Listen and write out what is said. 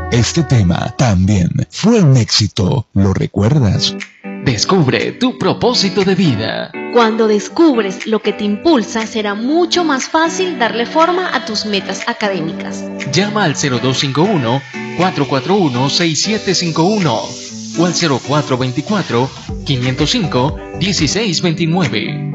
Este tema también fue un éxito, ¿lo recuerdas? Descubre tu propósito de vida. Cuando descubres lo que te impulsa, será mucho más fácil darle forma a tus metas académicas. Llama al 0251-441-6751 o al 0424-505-1629.